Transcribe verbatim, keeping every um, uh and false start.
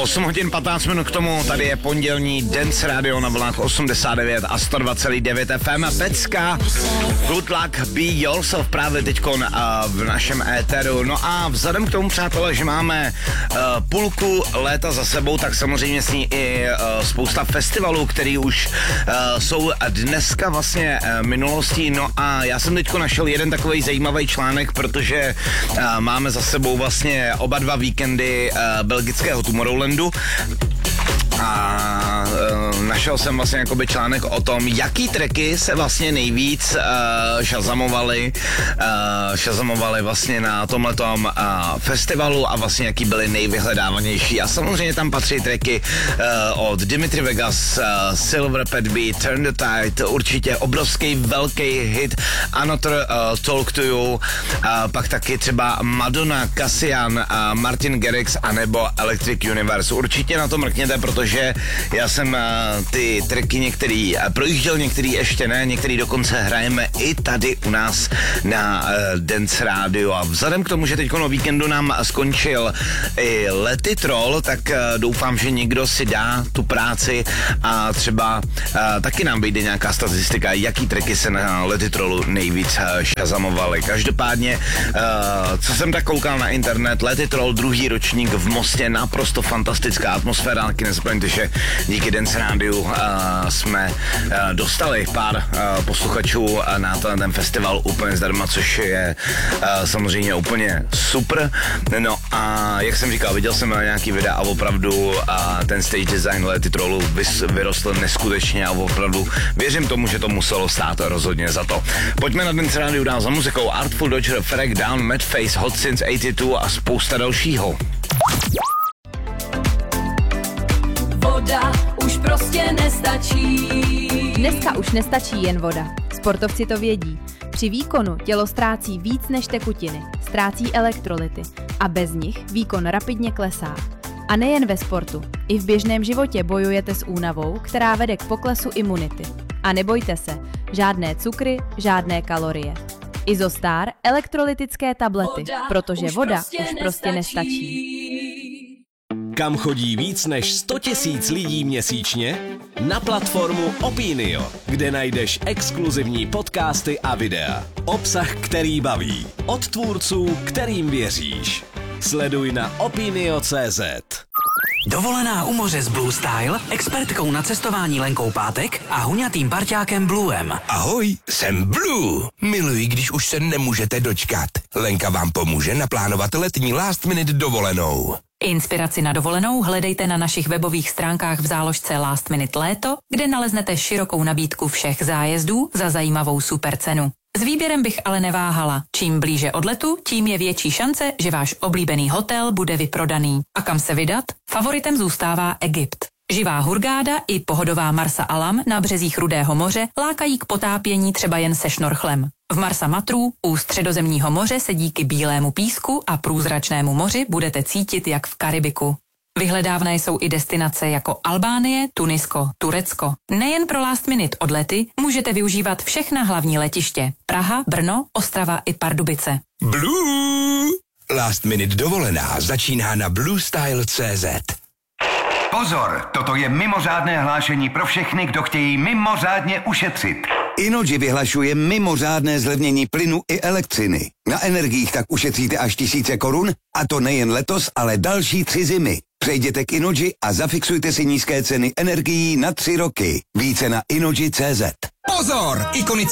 osm hodin patnáct minut k tomu, tady je pondělní Dance Radio na vlnách osmdesát devět a sto dva celá devět F M. Pecka, Good Luck, Be Yourself právě teďkon uh, v našem éteru. No a vzhledem k tomu, přátelé, že máme uh, půlku léta za sebou, tak samozřejmě s ní i uh, spousta festivalů, který už uh, jsou dneska vlastně uh, minulostí. No a já jsem teďko našel jeden takový zajímavý článek, protože uh, máme za sebou vlastně oba dva víkendy uh, belgického Tomorrowlandu. A uh, našel jsem vlastně jakoby článek o tom, jaký tracky se vlastně nejvíc uh, šazamovaly uh, šazamovaly vlastně na tomhletom uh, festivalu a vlastně jaký byly nejvyhledávanější. A samozřejmě tam patří tracky uh, od Dimitri Vegas, uh, Silver Pet Beat, Turn the Tide, určitě obrovský velký hit Another uh, Talk to You, uh, pak taky třeba Madonna, Cassian, uh, Martin Garrix anebo Electric Universe. Určitě na to mrkněte, protože já jsem uh, ty tracky některý uh, projížděl, některý ještě ne, některý dokonce hrajeme i tady u nás na uh, Dance Radio. A vzhledem k tomu, že teďko na víkendu nám skončil i Let It Roll, tak uh, doufám, že někdo si dá tu práci a třeba uh, taky nám vyjde nějaká statistika, jaký tracky se na Let It Rollu nejvíc uh, šazamovaly. Každopádně, uh, co jsem tak koukal na internet, Let It Roll, druhý ročník v Mostě, naprosto fantastická atmosféra. Taky nezapomeňte, že díky Dance Rádiu uh, jsme uh, dostali pár uh, posluchačů uh, na ten, ten festival úplně zdarma, což je uh, samozřejmě úplně super. No a jak jsem říkal, viděl jsem nějaký videa a opravdu uh, ten stage design Let It Rollu vys- vyrostl neskutečně a opravdu věřím tomu, že to muselo stát rozhodně za to. Pojďme na Dance Rádiu dál za muzikou. Artful Dodger, Ferek Down, Mad Face, Hot Since osmdesát dva a spousta dalšího. Voda už prostě nestačí. Dneska už nestačí jen voda. Sportovci to vědí. Při výkonu tělo ztrácí víc než tekutiny, ztrácí elektrolyty a bez nich výkon rapidně klesá. A nejen ve sportu, i v běžném životě bojujete s únavou, která vede k poklesu imunity. A nebojte se, žádné cukry, žádné kalorie. Izostar, elektrolytické tablety, protože voda už prostě nestačí. Kam chodí víc než sto tisíc lidí měsíčně? Na platformu Opinio, kde najdeš exkluzivní podcasty a videa. Obsah, který baví. Od tvůrců, kterým věříš. Sleduj na opinio tečka cé zet. Dovolená u moře s Blue Style, expertkou na cestování Lenkou Pátek a huňatým parťákem Bluem. Ahoj, jsem Blue. Miluji, když už se nemůžete dočkat. Lenka vám pomůže naplánovat letní last minute dovolenou. Inspiraci na dovolenou hledejte na našich webových stránkách v záložce Last Minute Léto, kde naleznete širokou nabídku všech zájezdů za zajímavou super cenu. S výběrem bych ale neváhala. Čím blíže odletu, tím je větší šance, že váš oblíbený hotel bude vyprodaný. A kam se vydat? Favoritem zůstává Egypt. Živá hurgáda i pohodová Marsa Alam na březích Rudého moře lákají k potápění třeba jen se šnorchlem. V Marsa Matru u Středozemního moře se díky bílému písku a průzračnému moři budete cítit jak v Karibiku. Vyhledávané jsou i destinace jako Albánie, Tunisko, Turecko. Nejen pro last minute odlety můžete využívat všechna hlavní letiště. Praha, Brno, Ostrava i Pardubice. Blue! Last minute dovolená začíná na blue style tečka cé zet. Pozor, toto je mimořádné hlášení pro všechny, kdo chtějí mimořádně ušetřit. Innogy vyhlašuje mimořádné zlevnění plynu i elektřiny. Na energiích tak ušetříte až tisíce korun, a to nejen letos, ale další tři zimy. Přejděte k Innogy a zafixujte si nízké ceny energií na tři roky. Více na innogy tečka cé zet. Pozor! Ikonické